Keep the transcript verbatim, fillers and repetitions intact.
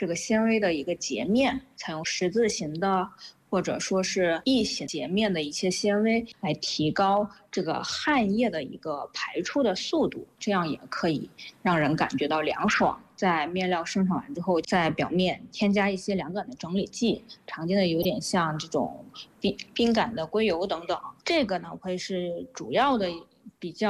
这个纤维的一个截面，采用十字形的或者说是异形截面的一些纤维，来提高这个汗液的一个排出的速度，这样也可以让人感觉到凉爽。在面料生产完之后，在表面添加一些凉感的整理剂，常见的有点像这种冰冰感的硅油等等，这个呢会是主要的比较